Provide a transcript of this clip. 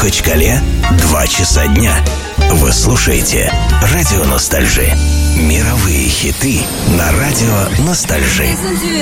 Махачкале 2 часа дня. Вы слушаете Радио Ностальжи. Мировые хиты на Радио Ностальжи.